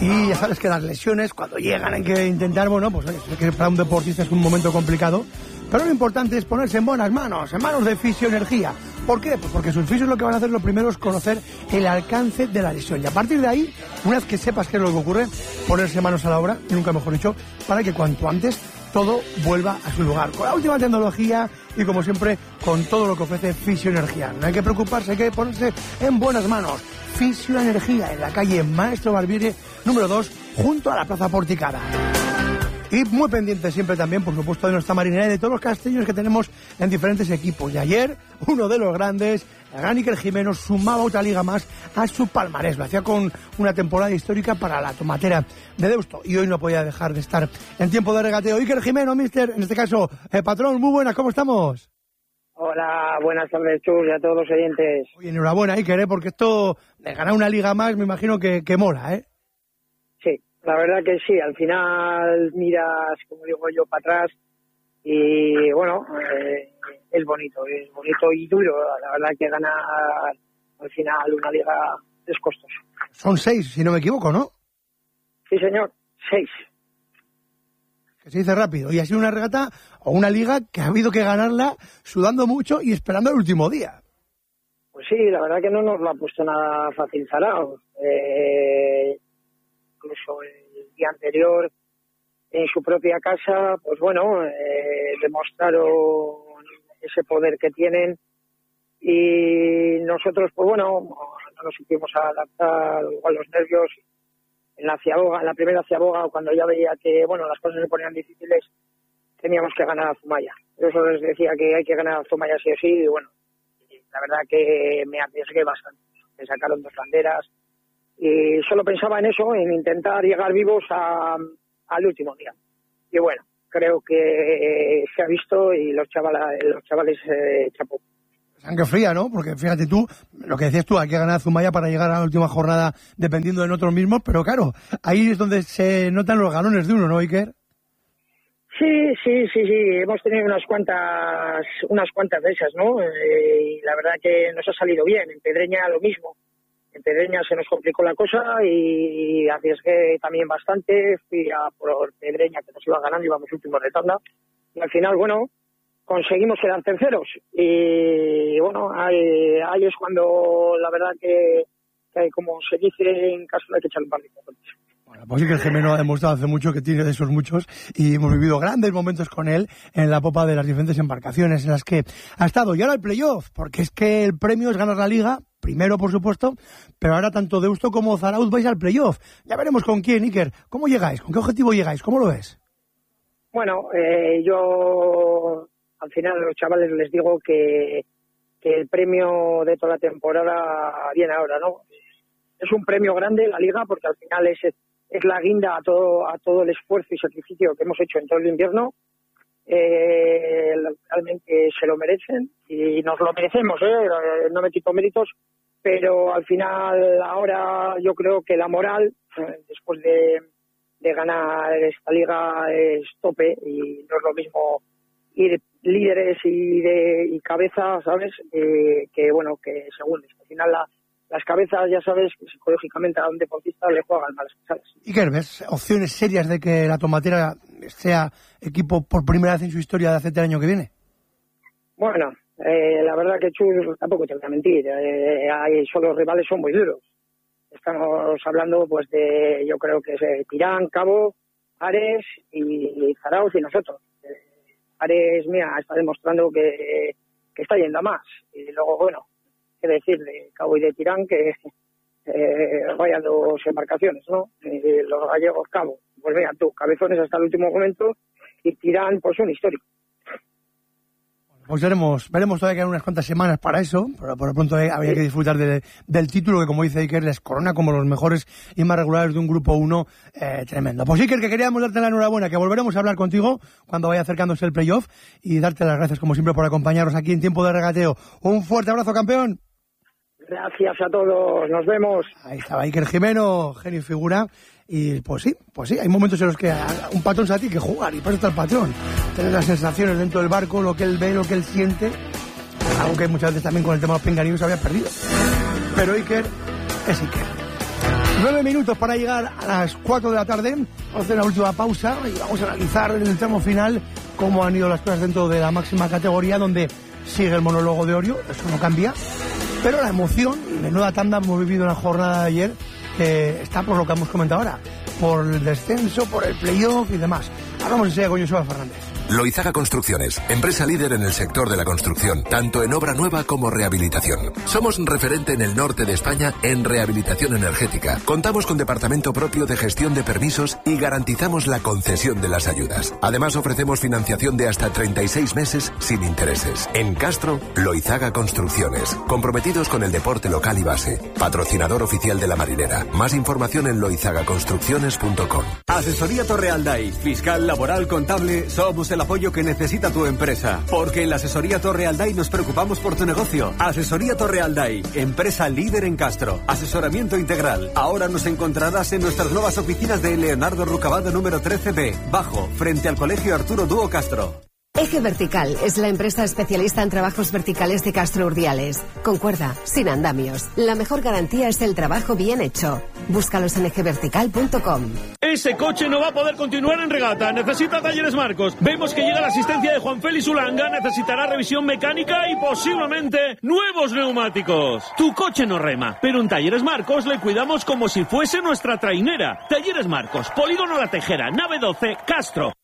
Y ya sabes que las lesiones, cuando llegan, hay que intentar, bueno, pues que para un deportista es un momento complicado. Pero lo importante es ponerse en buenas manos, en manos de Fisioenergía. ¿Por qué? Pues porque sus fisios lo que van a hacer lo primero es conocer el alcance de la lesión. Y a partir de ahí, una vez que sepas qué es lo que ocurre, ponerse manos a la obra, y nunca mejor dicho, para que cuanto antes todo vuelva a su lugar. Con la última tecnología y, como siempre, con todo lo que ofrece Fisioenergía. No hay que preocuparse, hay que ponerse en buenas manos. Fisioenergía, en la calle Maestro Barbiere, número 2, junto a la Plaza Porticada. Y muy pendiente siempre también, por supuesto, de nuestra marinera y de todos los castellos que tenemos en diferentes equipos. Y ayer, uno de los grandes, el gran Iker Jimeno, sumaba otra liga más a su palmarés. Lo hacía con una temporada histórica para la tomatera de Deusto. Y hoy no podía dejar de estar en tiempo de regateo. Iker Jimeno, mister, en este caso, patrón, muy buenas, ¿cómo estamos? Hola, buenas tardes, Chus, y a todos los oyentes. Oye, enhorabuena, Iker, porque esto de ganar una liga más, me imagino que mola, ¿eh? Sí, la verdad que sí, al final miras, como digo yo, para atrás y bueno, es bonito y duro. La verdad que ganar al final una liga es costoso. Son 6, si no me equivoco, ¿no? Sí, señor, 6. Que se dice rápido. Y ha sido una regata o una liga que ha habido que ganarla sudando mucho y esperando el último día. Pues sí, la verdad que no nos lo ha puesto nada fácil Zarauz. Incluso el día anterior, en su propia casa, pues bueno, demostraron ese poder que tienen y nosotros, pues bueno, no nos supimos adaptar a los nervios. En la primera ciaboga, cuando ya veía que, bueno, las cosas se ponían difíciles, teníamos que ganar a Zumaya. Eso les decía que hay que ganar a Zumaya sí o sí, y bueno, la verdad que me arriesgué bastante. Me sacaron 2 banderas y solo pensaba en eso, en intentar llegar vivos al último día. Y bueno, creo que se ha visto y los chavales chapó. Sangre fría, ¿no? Porque fíjate tú, lo que decías tú, hay que ganar a Zumaya para llegar a la última jornada dependiendo de nosotros mismos, pero claro, ahí es donde se notan los galones de uno, ¿no, Iker? Sí, hemos tenido unas cuantas de esas, ¿no? Y la verdad que nos ha salido bien. En Pedreña lo mismo. En Pedreña se nos complicó la cosa y arriesgué también bastante. Fui a por Pedreña, que nos iba ganando, íbamos últimos de tanda. Y al final, bueno, conseguimos quedar terceros. Y bueno, ahí es cuando la verdad que como se dice en caso, hay que echarle un par de cojones. Bueno, pues sí que el Jimeno ha demostrado hace mucho que tiene de esos muchos y hemos vivido grandes momentos con él en la popa de las diferentes embarcaciones en las que ha estado. Y ahora el playoff, porque es que el premio es ganar la liga, primero por supuesto, pero ahora tanto Deusto como Zarauz vais al playoff. Ya veremos con quién, Iker. ¿Cómo llegáis? ¿Con qué objetivo llegáis? ¿Cómo lo ves? Bueno, yo al final a los chavales les digo que el premio de toda la temporada viene ahora, ¿no? Es un premio grande la liga porque al final es la guinda a todo el esfuerzo y sacrificio que hemos hecho en todo el invierno. Realmente se lo merecen y nos lo merecemos, no me quito méritos, pero al final ahora yo creo que la moral, después de ganar esta liga, es tope y no es lo mismo ir líderes y cabeza, ¿sabes? Que bueno, que segundos. Al final las cabezas, ya sabes, que psicológicamente a un deportista le juegan malas pasadas. Iker, ¿ves opciones serias de que la tomatera sea equipo por primera vez en su historia de hace el año que viene? Bueno, la verdad que Chus, tampoco te voy a mentir, solo los rivales son muy duros. Estamos hablando pues de, yo creo que es Tirán, Cabo, Ares y Zarauz y nosotros. Ares, mira, está demostrando que está yendo a más. Y luego, bueno, qué decir de Cabo y de Tirán, que vayan 2 embarcaciones, ¿no? Los gallegos, Cabo, pues mira tú, cabezones hasta el último momento, y Tirán, pues un histórico. Pues veremos todavía que hay unas cuantas semanas para eso, pero por lo pronto habría que disfrutar del título que, como dice Iker, les corona como los mejores y más regulares de un grupo 1 tremendo. Pues Iker, que queríamos darte la enhorabuena, que volveremos a hablar contigo cuando vaya acercándose el playoff y darte las gracias como siempre por acompañarnos aquí en Tiempo de Regateo. Un fuerte abrazo, campeón. Gracias a todos, nos vemos. Ahí estaba Iker Jimeno, genio y figura. Y pues sí, hay momentos en los que un patrón se tiene que jugar y para eso está el patrón. Tener las sensaciones dentro del barco, lo que él ve, lo que él siente, algo que muchas veces también con el tema de los pinganillos había perdido. Pero Iker es Iker. 9 minutos para llegar a las 4 de la tarde. Vamos a hacer la última pausa y vamos a analizar en el tramo final cómo han ido las cosas dentro de la máxima categoría, donde sigue el monólogo de Orio, eso no cambia. Pero la emoción y menuda tanda hemos vivido en la jornada de ayer está por lo que hemos comentado ahora, por el descenso, por el playoff y demás. Hablamos enseguida con Joseba Fernández. Loizaga Construcciones, empresa líder en el sector de la construcción, tanto en obra nueva como rehabilitación. Somos referente en el norte de España en rehabilitación energética. Contamos con departamento propio de gestión de permisos y garantizamos la concesión de las ayudas. Además, ofrecemos financiación de hasta 36 meses sin intereses. En Castro, Loizaga Construcciones, comprometidos con el deporte local y base. Patrocinador oficial de la Marinera. Más información en loizagaconstrucciones.com. Asesoría Torrealday, fiscal, laboral, contable. Somos el apoyo que necesita tu empresa, porque en la Asesoría Torrealday nos preocupamos por tu negocio. Asesoría Torrealday, empresa líder en Castro. Asesoramiento integral. Ahora nos encontrarás en nuestras nuevas oficinas de Leonardo Rucabado número 13B, bajo, frente al Colegio Arturo Dúo Castro. Eje Vertical es la empresa especialista en trabajos verticales de Castro Urdiales. Con cuerda, sin andamios. La mejor garantía es el trabajo bien hecho. Búscalos en ejevertical.com. Ese coche no va a poder continuar en regata. Necesita Talleres Marcos. Vemos que llega la asistencia de Juan Félix Ulanga. Necesitará revisión mecánica y posiblemente nuevos neumáticos. Tu coche no rema, pero en Talleres Marcos le cuidamos como si fuese nuestra trainera. Talleres Marcos, Polígono La Tejera, nave 12, Castro.